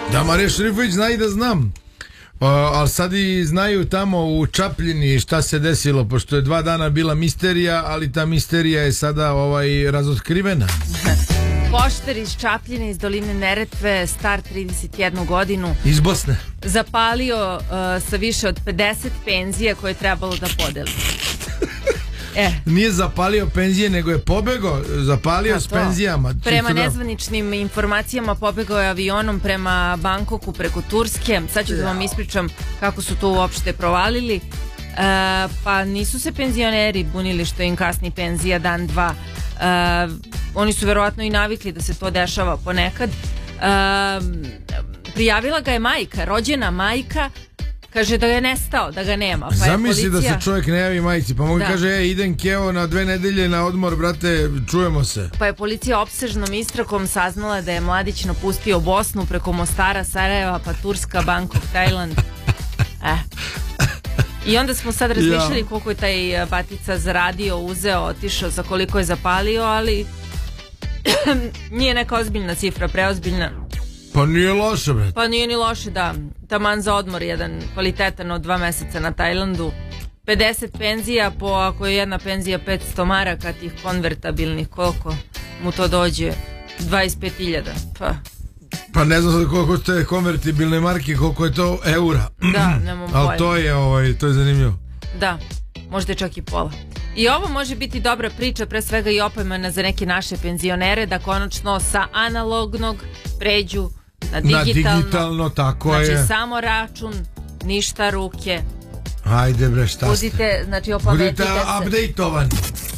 Da, Marija Šerifović zna i da znam. Ali sad i znaju tamo u Čapljini šta se desilo, pošto je 2 dana bila misterija, ali ta misterija je sada razotkrivena. Poštar iz Čapljine, iz doline Neretve, star 31 godinu, iz Bosne, zapalio sa više od 50 penzija koje je trebalo da podeli. Nije zapalio penzije, nego je pobegao, zapalio s penzijama. Prema nezvaničnim informacijama pobegao je avionom prema Bangkoku preko Turske. Sad ću da vam ispričam kako su to uopšte provalili. Pa nisu se penzioneri bunili što im kasni penzija dan, dva. Oni su verovatno i navikli da se to dešava ponekad. Prijavila ga je majka, rođena majka. Kaže da ga je nestao, da ga nema. Pa zamisli policija... da se čovjek ne javi majci, pa mogu kaže idem Kevo na 2 nedelje na odmor, brate, čujemo se. Pa je policija opsežnom istragom saznala da je mladić napustio Bosnu preko Mostara, Sarajeva, pa Turska, Bangkok, Tajland. I onda smo sad razmišljali koliko je taj batica zaradio, uzeo, otišao, za koliko je zapalio, ali nije neka ozbiljna cifra, preozbiljna. Pa nije loše, brate. Pa nije ni loše, da. Taman za odmor jedan kvalitetan od 2 meseca na Tajlandu. 50 penzija, po ako je jedna penzija 500 maraka, tih konvertabilnih, koliko mu to dođe? 25.000. Pa ne znam sad koliko te konvertibilne marke, koliko je to eura. Da, nemam pojma. Ali to je zanimljivo. Da, možda je čak i pola. I ovo može biti dobra priča, pre svega i opomena za neke naše penzionere, da konačno sa analognog pređu na digitalno, tako znači, je. samo račun, ništa ruke. Ajde bre, šta ste? Budite, znači, opametite se. Budite updateovani.